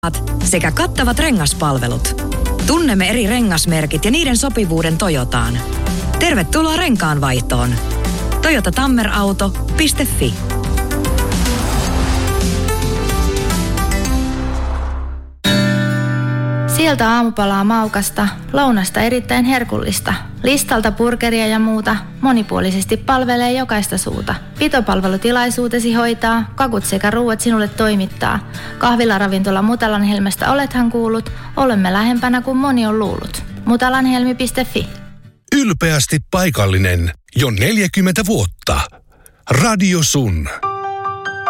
sekä kattavat rengaspalvelut. Tunnemme eri rengasmerkit ja niiden sopivuuden Toyotaan. Tervetuloa renkaanvaihtoon. toyotatammerauto.fi. Sieltä aamupalaa maukasta, lounasta erittäin herkullista. Listalta burgeria ja muuta, monipuolisesti palvelee jokaista suuta. Pitopalvelutilaisuutesi hoitaa, kakut sekä ruuat sinulle toimittaa. Kahvilaravintola Mutalanhelmestä olethan kuullut, olemme lähempänä kuin moni on luullut. Mutalanhelmi.fi. Ylpeästi paikallinen, jo 40 vuotta. Radio Sun.